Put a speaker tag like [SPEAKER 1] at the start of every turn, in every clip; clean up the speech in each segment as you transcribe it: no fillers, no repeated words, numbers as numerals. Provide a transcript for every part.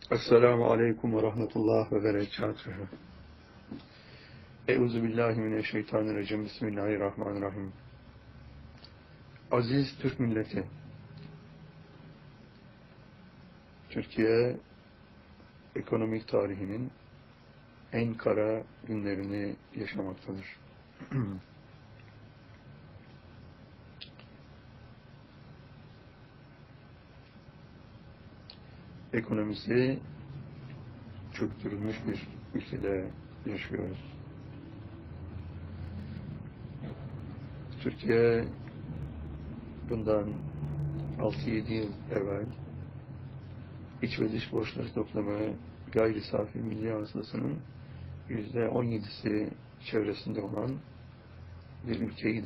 [SPEAKER 1] Esselamu Aleyküm ve Rahmetullah ve Berekatuhu. Euzubillahimineşşeytanirracim. Bismillahirrahmanirrahim. Aziz Türk milleti, Türkiye ekonomik tarihinin en kara günlerini yaşamaktadır. Ekonomisi çöktürülmüş bir ülkede yaşıyoruz. Türkiye bundan 6-7 yıl evvel iç ve dış borçları toplamı gayri safi milli hasılasının %17'si çevresinde olan bir ülkeydi.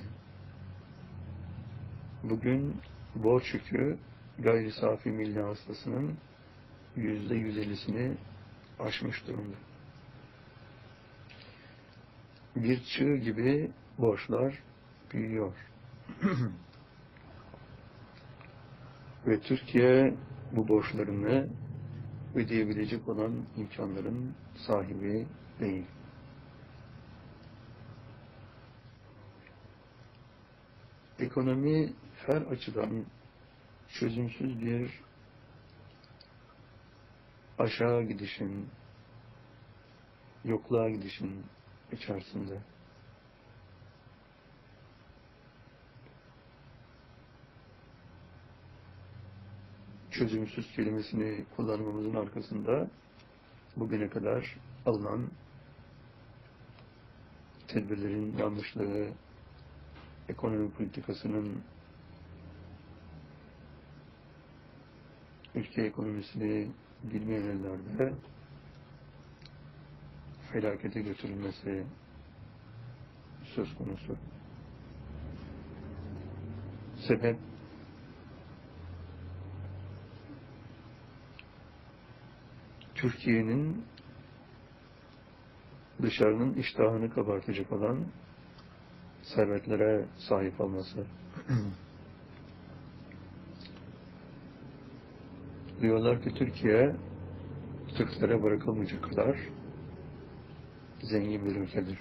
[SPEAKER 1] Bugün borç yükü gayri safi milli hasılasının %150'sini aşmış durumda. Bir çığ gibi borçlar büyüyor. Ve Türkiye bu borçlarını ödeyebilecek olan imkanların sahibi değil. Ekonomi her açıdan çözümsüz bir aşağı gidişin, yokluğa gidişin içerisinde. Çözümsüz kelimesini kullanmamızın arkasında bugüne kadar alınan tedbirlerin yanlışlığı, ekonomi politikasının ülke ekonomisini bilmeyen ellerde felakete götürülmesi söz konusu. Sebep Türkiye'nin dışarının iştahını kabartacak olan servetlere sahip olması. Diyorlar ki Türkiye Türklere bırakılmayacak kadar zengin bir ülkedir.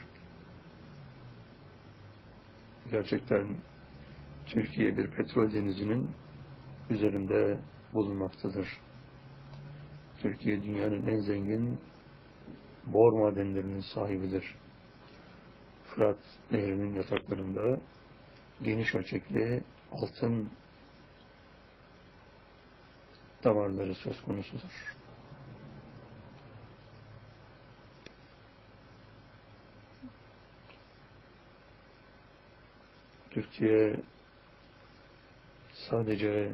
[SPEAKER 1] Gerçekten Türkiye bir petrol denizinin üzerinde bulunmaktadır. Türkiye dünyanın en zengin bor madenlerinin sahibidir. Fırat Nehri'nin yataklarında geniş ölçekli altın damarları söz konusudur. Türkiye sadece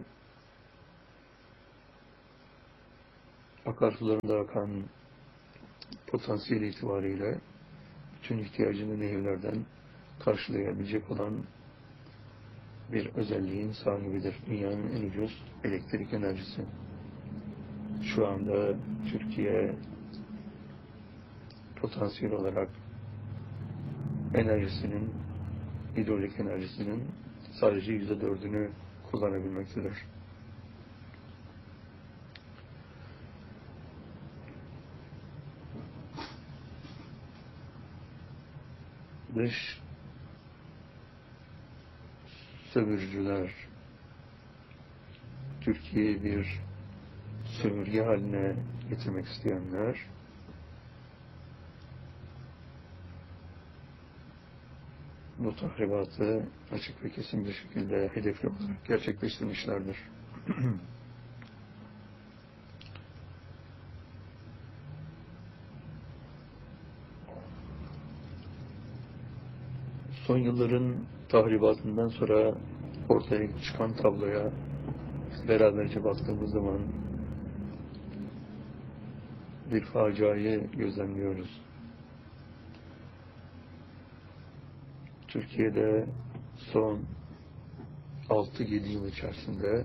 [SPEAKER 1] akarsularında akan potansiyel itibariyle bütün ihtiyacını nehirlerden karşılayabilecek olan bir özelliğin sahibidir. Dünyanın en ucuz elektrik enerjisi. Şu anda Türkiye potansiyel olarak enerjisinin, hidrolik enerjisinin sadece %4'ünü kullanabilmektedir. Dış sömürücüler Türkiye'yi bir sömürge haline getirmek isteyenler bu tahribatı açık ve kesin bir şekilde hedefli olarak gerçekleştirmişlerdir. Son yılların tahribatından sonra ortaya çıkan tabloya beraberce baktığımız zaman bir faciayı gözlemliyoruz. Türkiye'de son 6-7 yıl içerisinde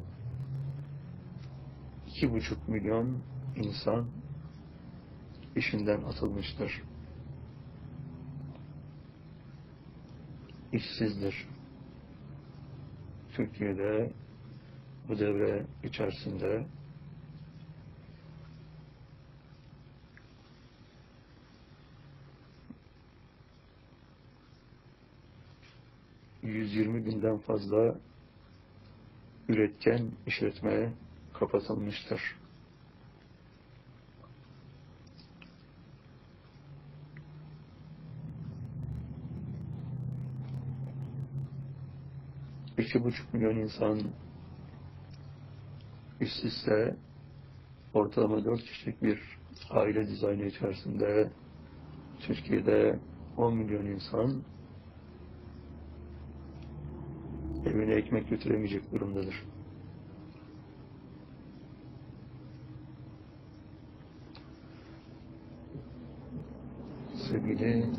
[SPEAKER 1] 2,5 milyon insan işinden atılmıştır. İşsizdir. Türkiye'de bu devre içerisinde 120 binden fazla üretken işletme kapatılmıştır. İki buçuk milyon insan işsizse, ortalama 4 kişilik bir aile dizaynı içerisinde Türkiye'de 10 milyon insan evine ekmek götüremeyecek durumdadır. Sevgili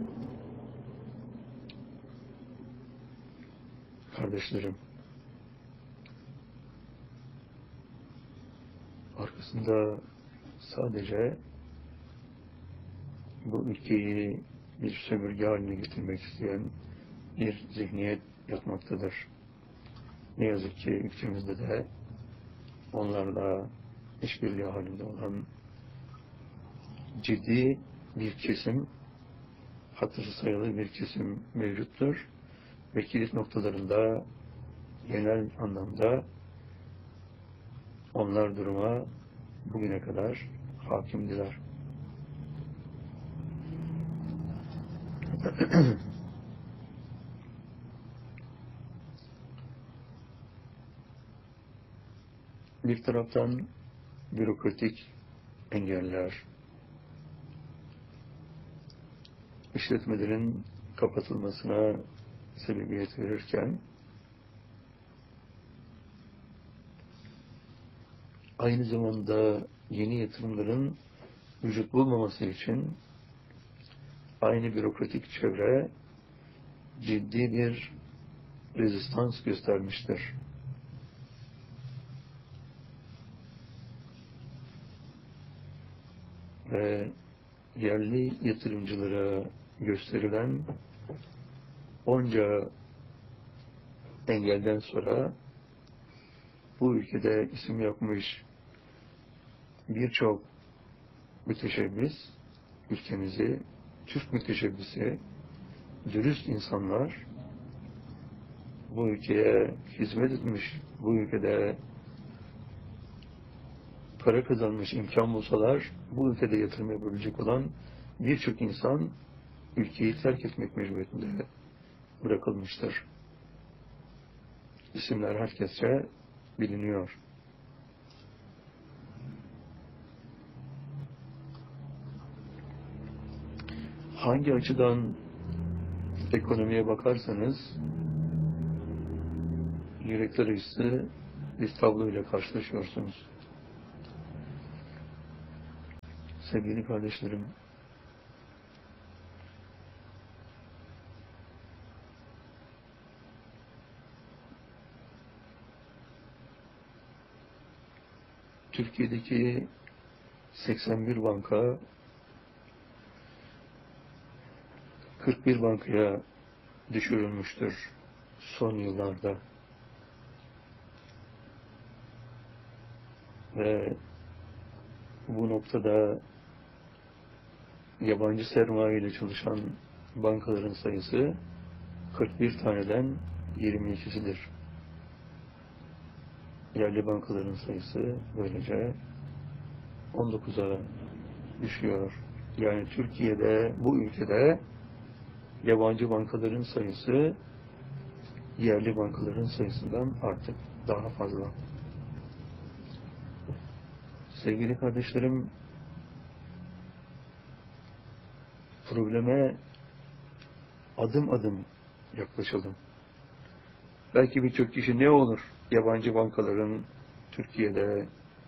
[SPEAKER 1] kardeşlerim, arkasında sadece bu ülkeyi bir sömürge haline getirmek isteyen bir zihniyet yatmaktadır. Ne yazık ki ülkemizde de onlarla işbirliği halinde olan ciddi bir kesim, hatırı sayılı bir kesim mevcuttur ve kilit noktalarında genel anlamda onlar duruma bugüne kadar hakimdiler. Bir taraftan bürokratik engeller, işletmelerin kapatılmasına sebebiyet verirken, aynı zamanda yeni yatırımların vücut bulmaması için aynı bürokratik çevre ciddi bir rezistans göstermiştir. Ve yerli yatırımcılara gösterilen onca engelden sonra bu ülkede isim yapmış birçok müteşebbis, ülkemizi, Türk müteşebbisi, dürüst insanlar bu ülkeye hizmet etmiş, bu ülkede para kazanmış, imkan bulsalar bu ülkede yatırım yapabilecek olan birçok insan ülkeyi terk etmek mecburiyetinde bırakılmıştır. İsimler herkesçe biliniyor. Hangi açıdan ekonomiye bakarsanız yürekler üstü bir tabloyla karşılaşıyorsunuz. Sevgili kardeşlerim, Türkiye'deki 81 banka 41 bankaya düşürülmüştür son yıllarda. Ve bu noktada yabancı sermaye ile çalışan bankaların sayısı 41 taneden 22'sidir. Yerli bankaların sayısı böylece 19'a düşüyor. Yani Türkiye'de, bu ülkede yabancı bankaların sayısı yerli bankaların sayısından artık daha fazla. Sevgili kardeşlerim, probleme adım adım yaklaşalım. Belki birçok kişi ne olur yabancı bankaların Türkiye'de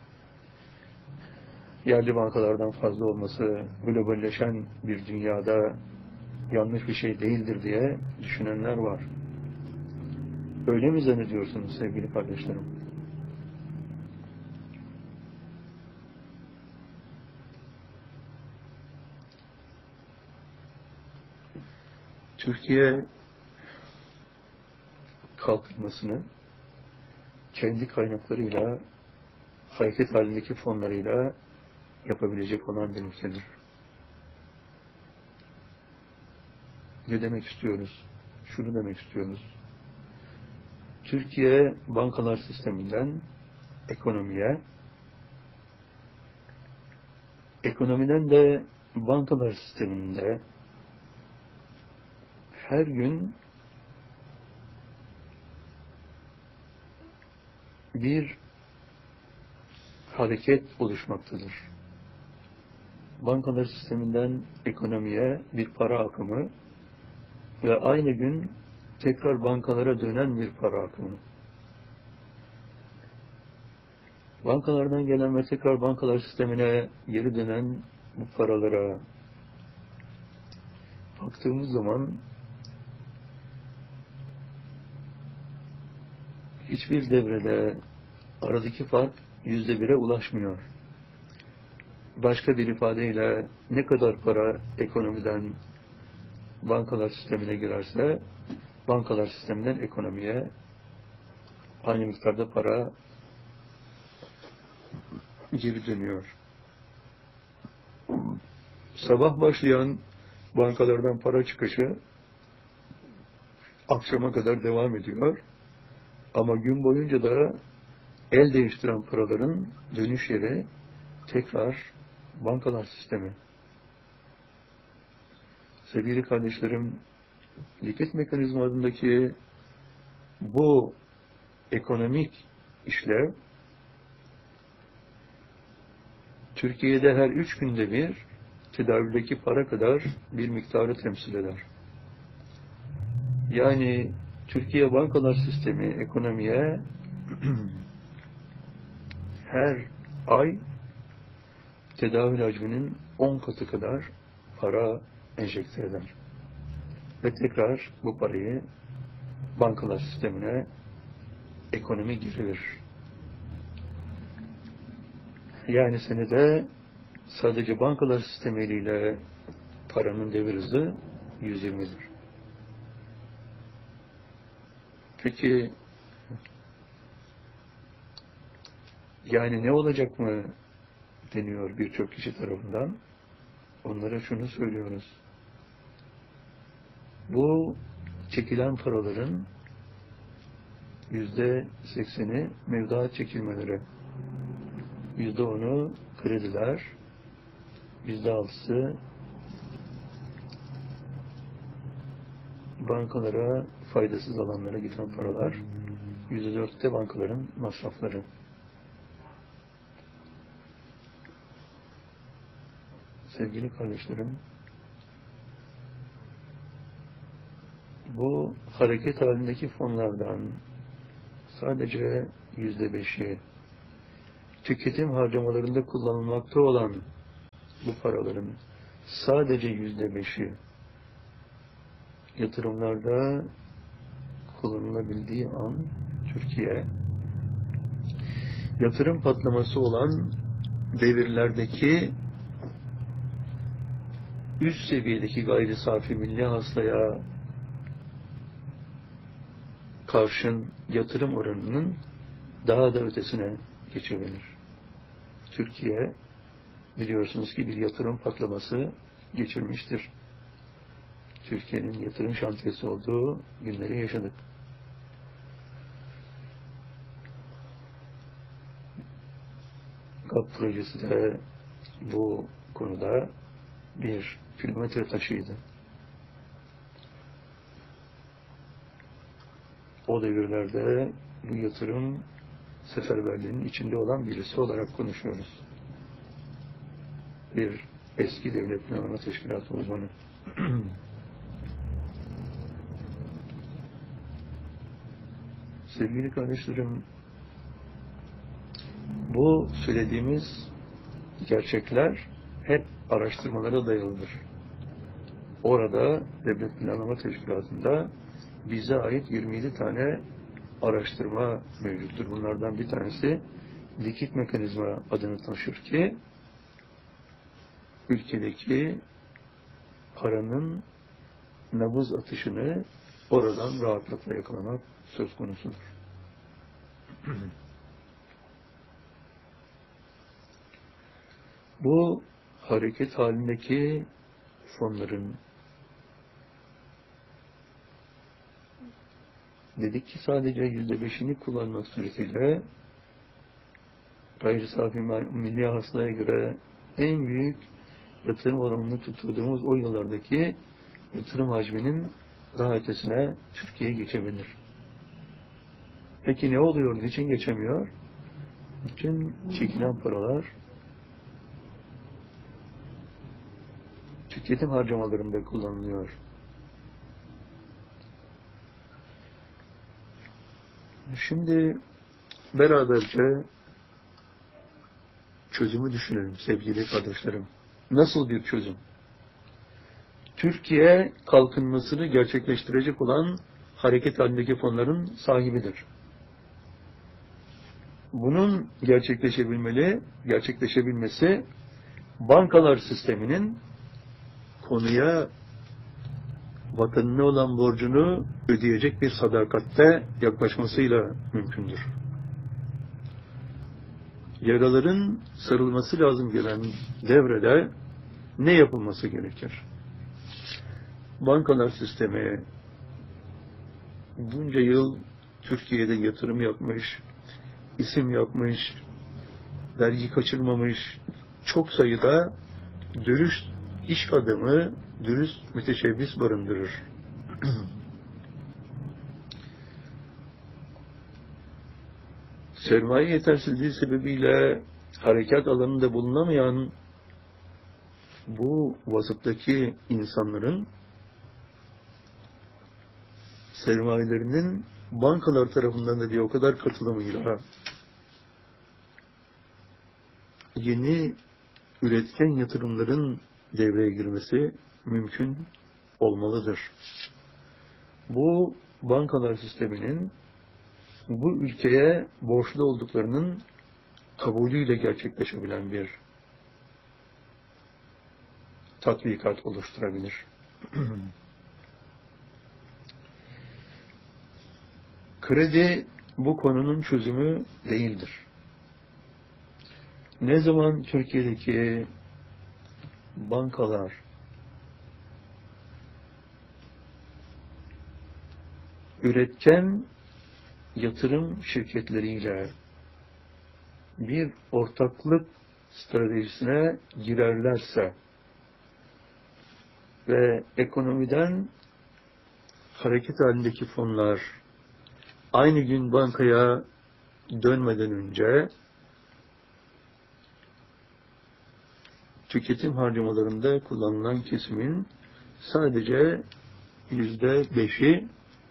[SPEAKER 1] yerli bankalardan fazla olması globalleşen bir dünyada yanlış bir şey değildir diye düşünenler var. Öyle mi zannediyorsunuz sevgili kardeşlerim? Türkiye kalkınmasını kendi kaynaklarıyla, hareket halindeki fonlarıyla yapabilecek olan bir ülkedir. Ne demek istiyoruz? Şunu demek istiyoruz. Türkiye bankalar sisteminden ekonomiye, ekonomiden de bankalar sisteminde her gün bir hareket oluşmaktadır. Bankalar sisteminden ekonomiye bir para akımı ve aynı gün tekrar bankalara dönen bir para akımı. Bankalardan gelen ve tekrar bankalar sistemine geri dönen bu paralara baktığımız zaman hiçbir devrede aradaki fark %1'e ulaşmıyor. Başka bir ifadeyle ne kadar para ekonomiden bankalar sistemine girerse bankalar sisteminden ekonomiye aynı miktarda para geri dönüyor. Sabah başlayan bankalardan para çıkışı akşama kadar devam ediyor. Ama gün boyunca da el değiştiren paraların dönüş yeri tekrar bankalar sistemi. Sevgili kardeşlerim, likit mekanizmasındaki bu ekonomik işlev Türkiye'de her 3 günde bir tedavüldeki para kadar bir miktarı temsil eder. Yani Türkiye bankalar sistemi ekonomiye her ay tedavül hacminin 10 katı kadar para enjekte eder. Ve tekrar bu parayı bankalar sistemine ekonomi girilir. Yani senede sadece bankalar sistemiyle paranın devir hızı 120'dir. Peki yani ne olacak mı deniyor birçok kişi tarafından. Onlara şunu söylüyoruz. Bu çekilen paraların %80'i mevduat çekilmeleri, %10'u krediler, %6'sı bankalara faydasız alanlara giden paralar, %4'te bankaların masrafları. Sevgili kardeşlerim, bu hareket halindeki fonlardan sadece %5'i, tüketim harcamalarında kullanılmakta olan bu paraların sadece %5'i yatırımlarda kullanılabildiği an Türkiye, yatırım patlaması olan devirlerdeki üst seviyedeki gayri safi milli hasılaya karşın yatırım oranının daha da ötesine geçebilir. Türkiye biliyorsunuz ki bir yatırım patlaması geçirmiştir. Türkiye'nin yatırım şantiyesi olduğu günleri yaşadık. GAP projesi de bu konuda bir kilometre taşıydı. O devirlerde bu yatırım seferberliğinin içinde olan birisi olarak konuşuyoruz. Bir eski devlet planlama teşkilatı uzmanı. Sevgili kardeşlerim, bu söylediğimiz gerçekler hep araştırmalara dayalıdır. Orada devlet planlama teşkilatında bize ait 27 tane araştırma mevcuttur. Bunlardan bir tanesi likit mekanizma adını taşır ki ülkedeki paranın nabız atışını oradan rahatlıkla yakalamak söz konusudur. Bu hareket halindeki fonların dedik ki sadece %5'ini kullanmak suretiyle gayri safi milli hasılaya göre en büyük yatırım oranını tutturduğumuz o yıllardaki yatırım hacminin daha ötesine Türkiye geçebilir. Peki ne oluyor? Niçin geçemiyor? Bütün çekilen paralar tüketim harcamalarında kullanılıyor. Şimdi beraberce çözümü düşünelim sevgili kardeşlerim. Nasıl bir çözüm? Türkiye kalkınmasını gerçekleştirecek olan hareket halindeki fonların sahibidir. Bunun gerçekleşebilmesi bankalar sisteminin konuya vatanına olan borcunu ödeyecek bir sadakatte yaklaşmasıyla mümkündür. Yaraların sarılması lazım gelen devrede ne yapılması gerekir? Bankalar sistemi bunca yıl Türkiye'de yatırım yapmış, isim yapmış, vergi kaçırmamış, çok sayıda dürüst iş adamı, dürüst müteşebbis barındırır. Sermaye yetersizliği sebebiyle harekat alanında bulunamayan bu vasıftaki insanların sermayelerinin bankalar tarafından da bir o kadar katılımıyla yeni üretken yatırımların devreye girmesi mümkün olmalıdır. Bu bankalar sisteminin bu ülkeye borçlu olduklarının kabulüyle gerçekleşebilen bir tatbikat oluşturabilir. Kredi bu konunun çözümü değildir. Ne zaman Türkiye'deki bankalar üretken yatırım şirketleriyle bir ortaklık stratejisine girerlerse ve ekonomiden hareket halindeki fonlar aynı gün bankaya dönmeden önce tüketim harcamalarında kullanılan kesimin sadece %5'i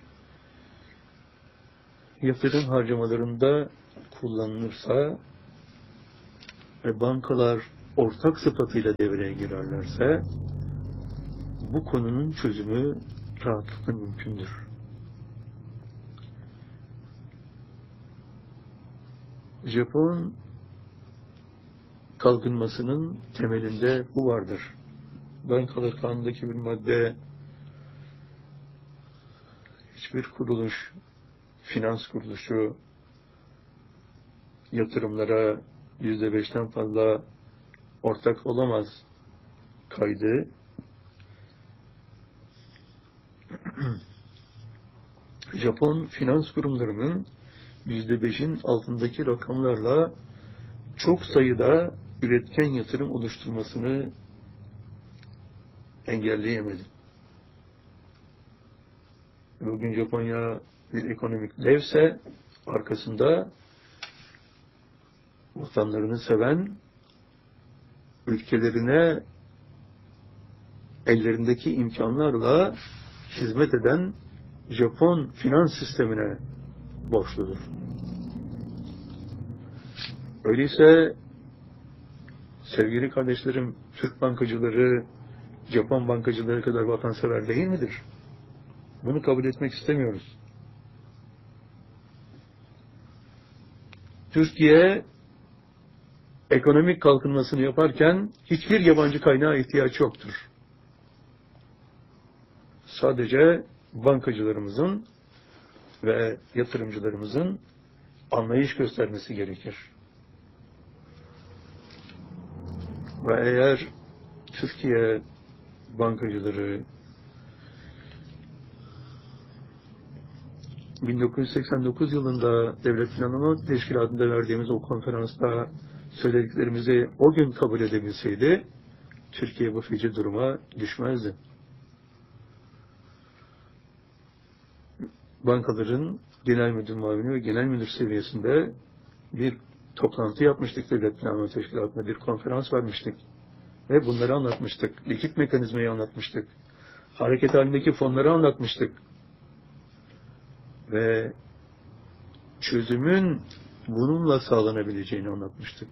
[SPEAKER 1] yatırım harcamalarında kullanılırsa ve bankalar ortak sıfatıyla devreye girerlerse bu konunun çözümü rahatlıkla mümkündür. Japon kalkınmasının temelinde bu vardır. Bankalar kanundaki bir madde hiçbir kuruluş, finans kuruluşu yatırımlara %5'ten fazla ortak olamaz kaydı. Japon finans kurumlarının %5'in altındaki rakamlarla çok sayıda üretken yatırım oluşturmasını engelleyemedi. Bugün Japonya bir ekonomik devse arkasında vatanlarını seven, ülkelerine ellerindeki imkanlarla hizmet eden Japon finans sistemine borçludur. Öyleyse sevgili kardeşlerim, Türk bankacıları Japon bankacıları kadar vatansever değil midir? Bunu kabul etmek istemiyoruz. Türkiye ekonomik kalkınmasını yaparken hiçbir yabancı kaynağa ihtiyaç yoktur. Sadece bankacılarımızın ve yatırımcılarımızın anlayış göstermesi gerekir. Ve eğer Türkiye bankacıları 1989 yılında Devlet Planlama Teşkilatı'nda verdiğimiz o konferansta söylediklerimizi o gün kabul edebilseydi, Türkiye bu feci duruma düşmezdi. Bankaların genel müdür muavini ve genel müdür seviyesinde bir toplantı yapmıştık Devlet Planlama Teşkilatı'nda, bir konferans vermiştik. Ve bunları anlatmıştık. Likit mekanizmayı anlatmıştık. Hareket halindeki fonları anlatmıştık. Ve çözümün bununla sağlanabileceğini anlatmıştık.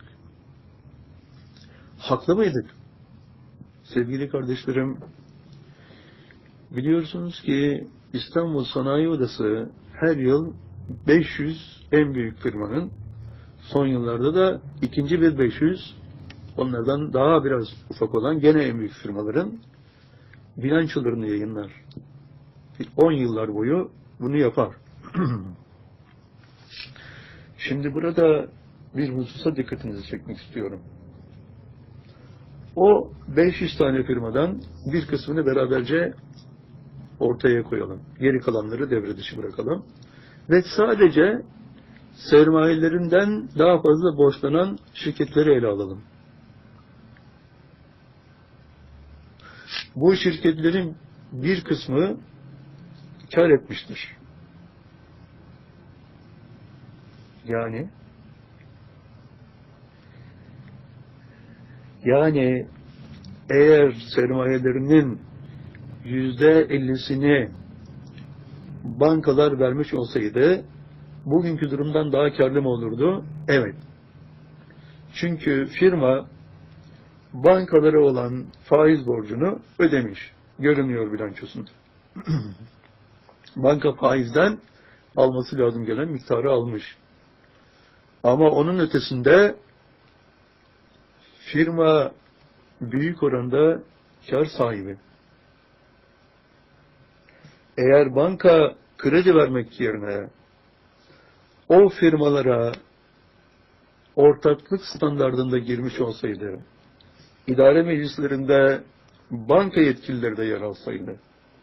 [SPEAKER 1] Haklı mıydık? Sevgili kardeşlerim, biliyorsunuz ki İstanbul Sanayi Odası her yıl 500 en büyük firmanın, son yıllarda da ikinci bir 500, onlardan daha biraz ufak olan gene en büyük firmaların bilançolarını yayınlar. 10 yıllar boyu bunu yapar. Şimdi burada bir hususa dikkatinizi çekmek istiyorum. O 500 tane firmadan bir kısmını beraberce ortaya koyalım. Geri kalanları devre dışı bırakalım. Ve sadece sermayelerinden daha fazla borçlanan şirketleri ele alalım. Bu şirketlerin bir kısmı kar etmiştir. Yani eğer sermayelerinin %50'sini bankalar vermiş olsaydı bugünkü durumdan daha karlı mı olurdu? Evet. Çünkü firma bankalara olan faiz borcunu ödemiş. Görünüyor bilançosunda. Banka faizden alması lazım gelen miktarı almış. Ama onun ötesinde firma büyük oranda kar sahibi. Eğer banka kredi vermek yerine o firmalara ortaklık standardında girmiş olsaydı, idare meclislerinde banka yetkilileri de yer alsaydı,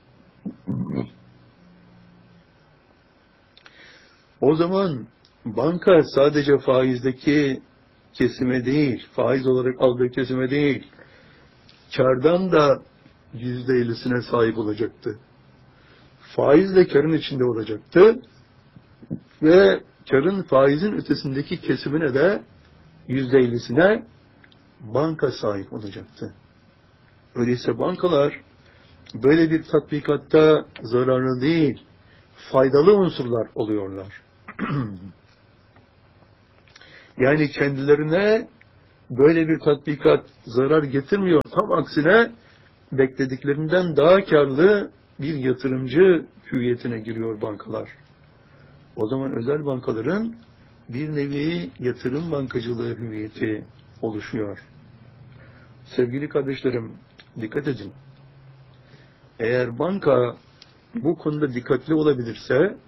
[SPEAKER 1] o zaman banka sadece faizdeki kesime değil, faiz olarak aldığı kesime değil, kârdan da %50'sine sahip olacaktı. Faiz de kârın içinde olacaktı ve kârın faizin ötesindeki kesimine de %50'sine banka sahip olacaktı. Öyleyse bankalar böyle bir tatbikatta zararlı değil, faydalı unsurlar oluyorlar. Yani kendilerine böyle bir tatbikat zarar getirmiyor. Tam aksine beklediklerinden daha karlı bir yatırımcı hüviyetine giriyor bankalar. O zaman özel bankaların bir nevi yatırım bankacılığı hüviyeti oluşuyor. Sevgili kardeşlerim, dikkat edin. Eğer banka bu konuda dikkatli olabilirse,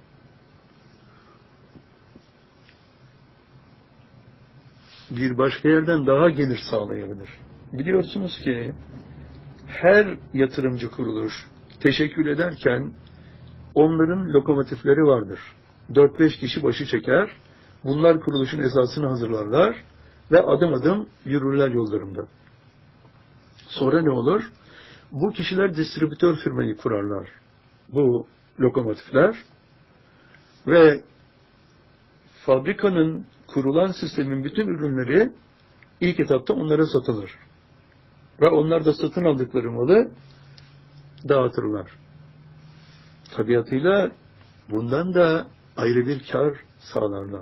[SPEAKER 1] bir başka yerden daha gelir sağlayabilir. Biliyorsunuz ki her yatırımcı kuruluş teşekkül ederken onların lokomotifleri vardır. 4-5 kişi başı çeker. Bunlar kuruluşun esasını hazırlarlar ve adım adım yürürler yollarında. Sonra ne olur? Bu kişiler distribütör firmayı kurarlar. Bu lokomotifler ve fabrikanın kurulan sistemin bütün ürünleri ilk etapta onlara satılır. Ve onlar da satın aldıkları malı dağıtırlar. Tabiatıyla bundan da ayrı bir kar sağlarlar.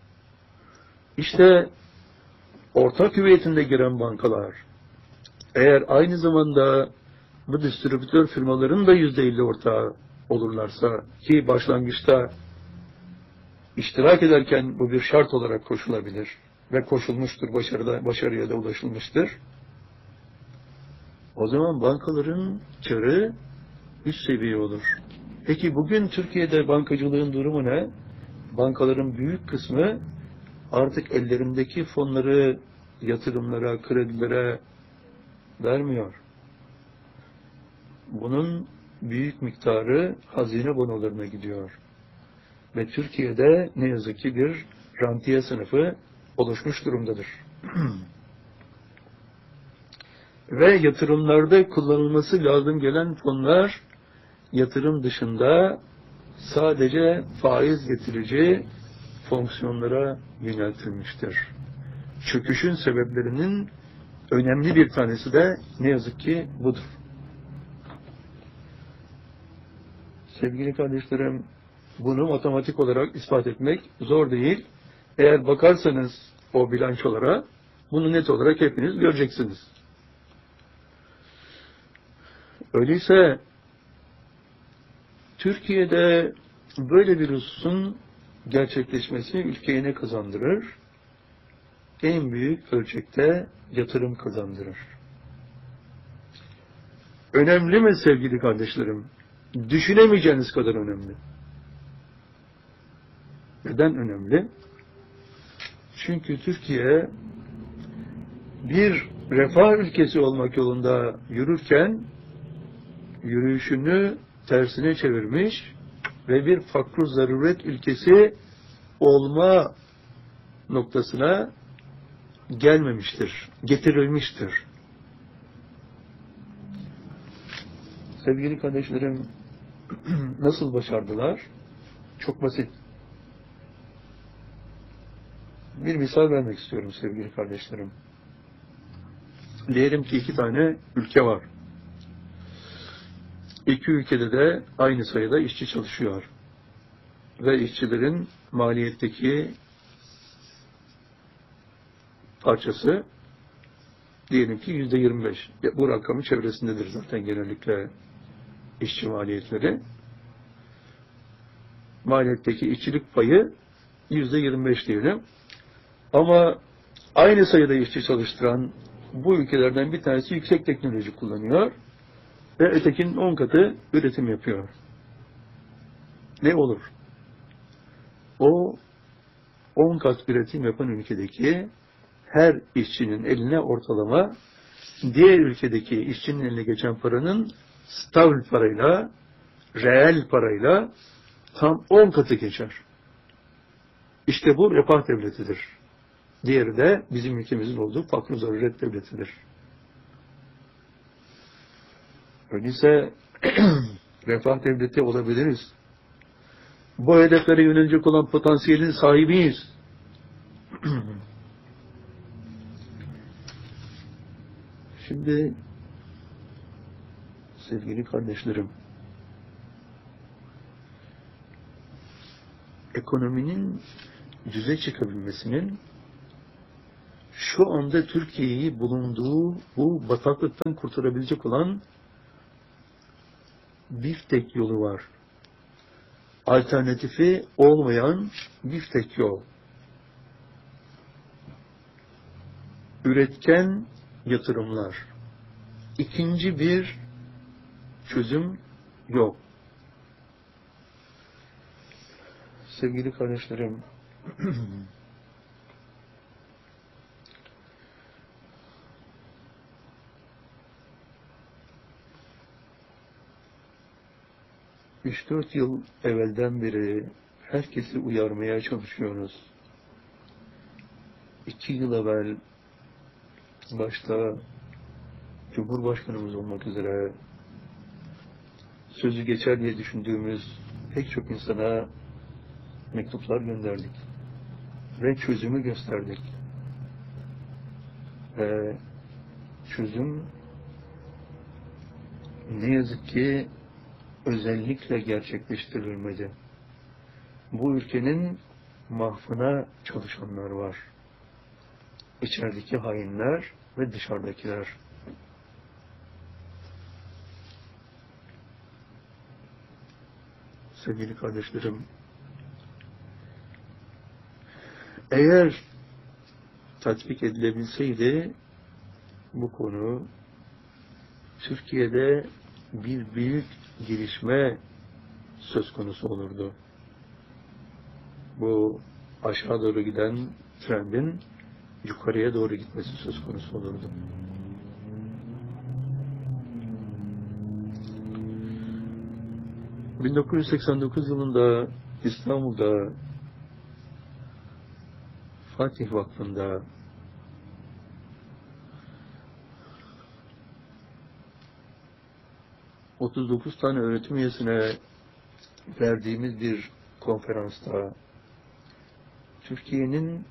[SPEAKER 1] İşte ortak hüviyetinde giren bankalar, eğer aynı zamanda bu distribütör firmaların da %50 ortağı olurlarsa, ki başlangıçta iştirak ederken bu bir şart olarak koşulabilir ve koşulmuştur, başarıya da ulaşılmıştır. O zaman bankaların karı üst seviye olur. Peki bugün Türkiye'de bankacılığın durumu ne? Bankaların büyük kısmı artık ellerindeki fonları yatırımlara, kredilere vermiyor. Bunun büyük miktarı hazine bonolarına gidiyor. Ve Türkiye'de ne yazık ki bir rantiye sınıfı oluşmuş durumdadır. Ve yatırımlarda kullanılması lazım gelen fonlar yatırım dışında sadece faiz getirici fonksiyonlara yöneltilmiştir. Çöküşün sebeplerinin önemli bir tanesi de ne yazık ki budur. Sevgili kardeşlerim, bunu matematik olarak ispat etmek zor değil. Eğer bakarsanız o bilançolara, bunu net olarak hepiniz göreceksiniz. Öyleyse Türkiye'de böyle bir hususun gerçekleşmesi ülkeye ne kazandırır? En büyük ölçekte yatırım kazandırır. Önemli mi sevgili kardeşlerim? Düşünemeyeceğiniz kadar önemli. Neden önemli? Çünkü Türkiye bir refah ülkesi olmak yolunda yürürken yürüyüşünü tersine çevirmiş ve bir fakr-ı zaruret ülkesi olma noktasına gelmemiştir, getirilmiştir. Sevgili kardeşlerim, nasıl başardılar? Çok basit. Bir misal vermek istiyorum sevgili kardeşlerim. Diyelim ki 2 tane ülke var. 2 ülkede de aynı sayıda işçi çalışıyor. Ve işçilerin maliyetteki parçası diyelim ki %25. Bu rakamın çevresindedir zaten genellikle işçi maliyetleri. Maliyetteki işçilik payı %25 diyelim. Ama aynı sayıda işçi çalıştıran bu ülkelerden bir tanesi yüksek teknoloji kullanıyor ve ötekinin 10 katı üretim yapıyor. Ne olur? O 10 kat üretim yapan ülkedeki her işçinin eline ortalama diğer ülkedeki işçinin eline geçen paranın stavl parayla, reel parayla tam 10 katı geçer. İşte bu refah devletidir. Diğeri de bizim ülkemizin olduğu fakr-ı zaruret devletidir. Öyleyse refah devleti olabiliriz. Bu hedeflere yönelecek olan potansiyelin sahibiyiz. Şimdi sevgili kardeşlerim, ekonominin düze çıkabilmesinin şu anda Türkiye'yi bulunduğu bu bataklıktan kurtarabilecek olan bir tek yolu var. Alternatifi olmayan bir tek yol. Üretken yatırımlar. İkinci bir çözüm yok. Sevgili kardeşlerim, üç dört yıl evvelden beri herkesi uyarmaya çalışıyoruz. 2 yıl evvel başta Cumhurbaşkanımız olmak üzere sözü geçer diye düşündüğümüz pek çok insana mektuplar gönderdik ve çözümü gösterdik. Ve çözüm ne yazık ki özellikle gerçekleştirilmedi. Bu ülkenin mahvına çalışanlar var. İçerideki hainler ve dışarıdakiler. Sevgili kardeşlerim, eğer tatbik edilebilseydi bu konu Türkiye'de bir büyük gelişme söz konusu olurdu. Bu aşağı doğru giden trendin yukarıya doğru gitmesi söz konusu olurdu. ...1989 yılında İstanbul'da Fatih Vakfı'nda ...39 tane öğretim üyesine verdiğimiz bir konferansta Türkiye'nin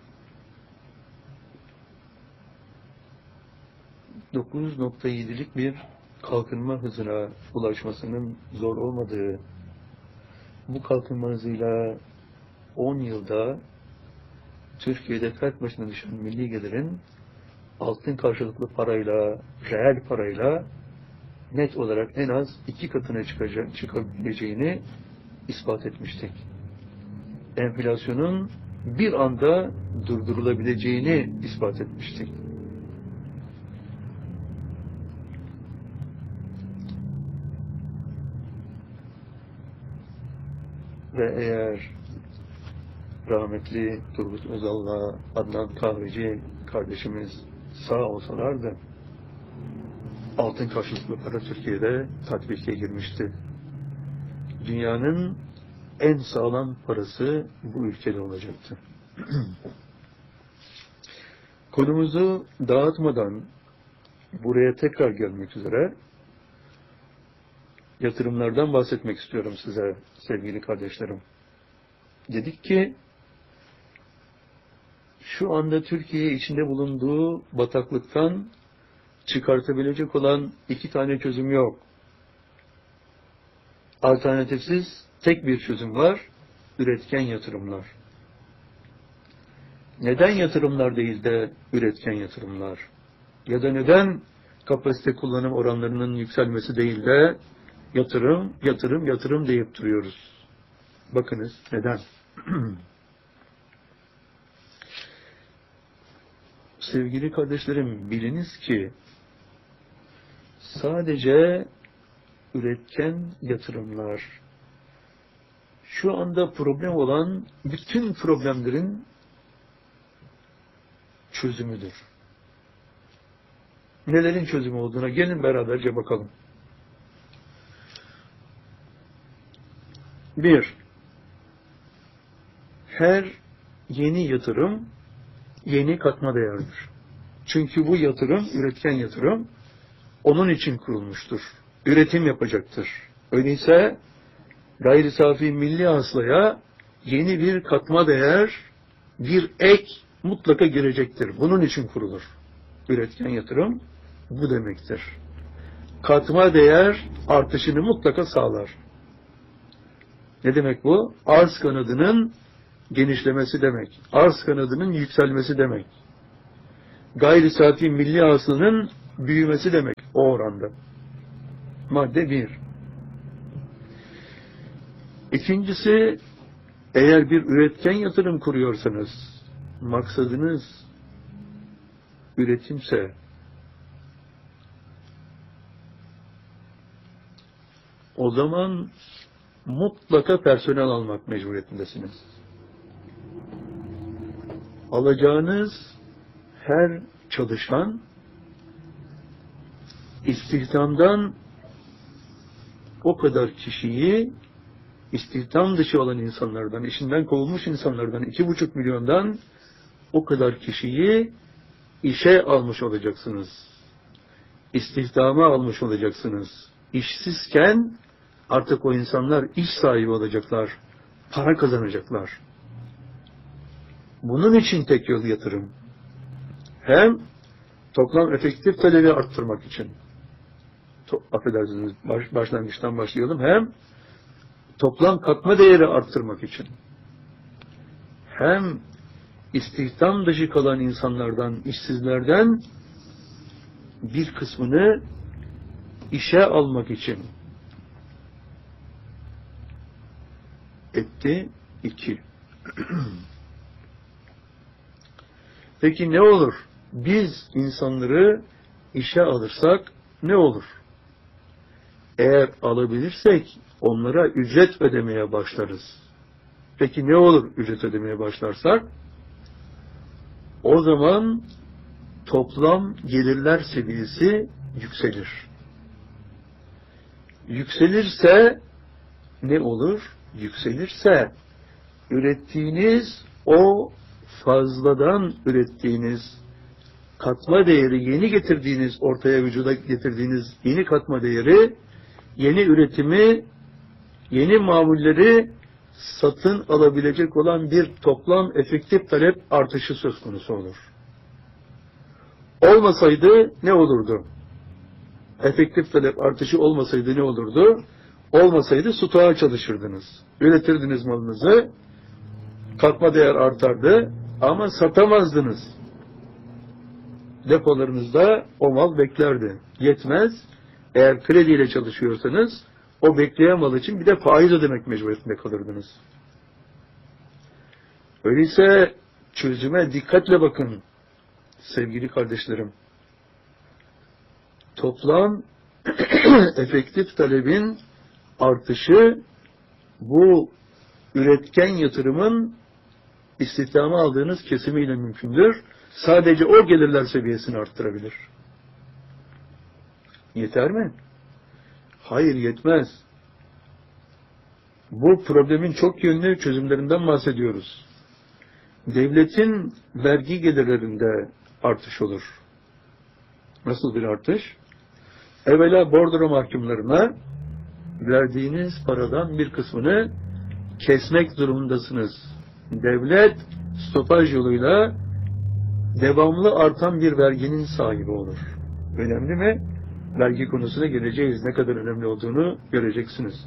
[SPEAKER 1] 9.7'lik bir kalkınma hızına ulaşmasının zor olmadığı, bu kalkınma hızıyla 10 yılda Türkiye'de fert başına düşen milli gelirin altın karşılıklı parayla, reel parayla net olarak en az 2 katına çıkabileceğini ispat etmiştik. Enflasyonun bir anda durdurulabileceğini ispat etmiştik. Ve eğer rahmetli Turgut Özal'la Adnan Kahveci kardeşimiz sağ olsalardı, altın karşılıklı para Türkiye'de tatbike girmişti. Dünyanın en sağlam parası bu ülkede olacaktı. Konumuzu dağıtmadan buraya tekrar gelmek üzere yatırımlardan bahsetmek istiyorum size sevgili kardeşlerim. Dedik ki şu anda Türkiye içinde bulunduğu bataklıktan çıkartabilecek olan 2 tane çözüm yok. Alternatifsiz tek bir çözüm var, üretken yatırımlar. Neden yatırımlar değil de üretken yatırımlar? Ya da neden kapasite kullanım oranlarının yükselmesi değil de yatırım, yatırım, yatırım deyip duruyoruz? Bakınız neden? Sevgili kardeşlerim, biliniz ki sadece üretken yatırımlar şu anda problem olan bütün problemlerin çözümüdür. Nelerin çözümü olduğuna gelin beraberce bakalım. 1. Her yeni yatırım yeni katma değerdir. Çünkü bu yatırım, üretken yatırım onun için kurulmuştur. Üretim yapacaktır. Öyleyse gayri safi milli hasılaya yeni bir katma değer, bir ek mutlaka girecektir. Bunun için kurulur. Üretken yatırım bu demektir. Katma değer artışını mutlaka sağlar. Ne demek bu? Arz kanadının genişlemesi demek. Arz kanadının yükselmesi demek. Gayri safi milli hasılanın büyümesi demek o oranda. Madde 1. İkincisi, eğer bir üretken yatırım kuruyorsanız, maksadınız üretimse, o zaman mutlaka personel almak mecburiyetindesiniz. Alacağınız her çalışan istihdamdan o kadar kişiyi, istihdam dışı olan insanlardan, işinden kovulmuş insanlardan 2,5 milyondan o kadar kişiyi işe almış olacaksınız. İstihdama almış olacaksınız. İşsizken artık o insanlar iş sahibi olacaklar, para kazanacaklar. Bunun için tek yol yatırım. Hem toplam efektif talebi arttırmak için, affedersiniz başlangıçtan başlayalım, hem toplam katma değeri arttırmak için, hem istihdam dışı kalan insanlardan, işsizlerden bir kısmını işe almak için. Etti 2. Peki ne olur? Biz insanları işe alırsak ne olur? Eğer alabilirsek onlara ücret ödemeye başlarız. Peki ne olur ücret ödemeye başlarsak? O zaman toplam gelirler seviyesi yükselir. Yükselirse ne olur? yükselirse ürettiğiniz o fazladan ürettiğiniz katma değeri, yeni getirdiğiniz, ortaya vücuda getirdiğiniz yeni katma değeri, yeni üretimi, yeni mamulleri satın alabilecek olan bir toplam efektif talep artışı söz konusu olur. Olmasaydı ne olurdu? Efektif talep artışı olmasaydı ne olurdu? Olmasaydı stoğa çalışırdınız. Üretirdiniz malınızı, katma değer artardı ama satamazdınız. Depolarınızda o mal beklerdi. Yetmez. Eğer krediyle çalışıyorsanız o bekleyen mal için bir de faiz ödemek mecburiyetinde kalırdınız. Öyleyse çözüme dikkatle bakın sevgili kardeşlerim. Toplam efektif talebin artışı bu üretken yatırımın istihdama aldığınız kesimiyle mümkündür. Sadece o gelirler seviyesini arttırabilir. Yeter mi? Hayır, yetmez. Bu problemin çok yönlü çözümlerinden bahsediyoruz. Devletin vergi gelirlerinde artış olur. Nasıl bir artış? Evvela bordro mahkumlarına verdiğiniz paradan bir kısmını kesmek durumundasınız. Devlet stopaj yoluyla devamlı artan bir verginin sahibi olur. Önemli mi? Vergi konusuna geleceğiz. Ne kadar önemli olduğunu göreceksiniz.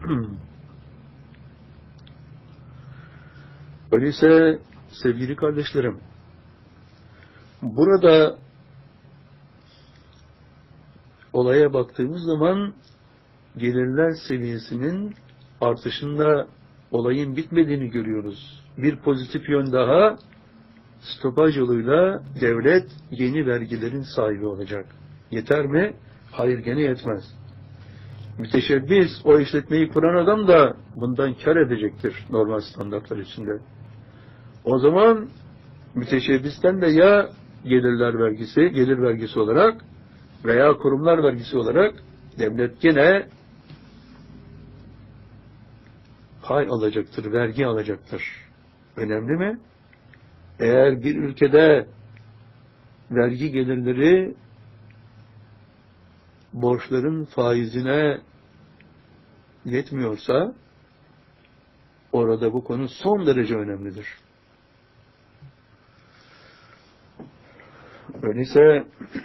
[SPEAKER 1] Öyleyse sevgili kardeşlerim, burada olaya baktığımız zaman gelirler seviyesinin artışında olayın bitmediğini görüyoruz. Bir pozitif yön daha, stopaj yoluyla devlet yeni vergilerin sahibi olacak. Yeter mi? Hayır, gene yetmez. Müteşebbis, o işletmeyi kuran adam da bundan kar edecektir normal standartlar içinde. O zaman müteşebbisten de ya gelir vergisi olarak veya kurumlar vergisi olarak devlet gene pay alacaktır, vergi alacaktır. Önemli mi? Eğer bir ülkede vergi gelirleri borçların faizine yetmiyorsa orada bu konu son derece önemlidir. Öyleyse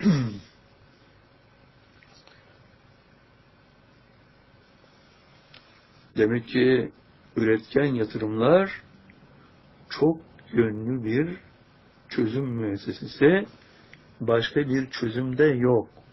[SPEAKER 1] demek ki üretken yatırımlar çok yönlü bir çözüm müessesesi, başka bir çözüm de yok.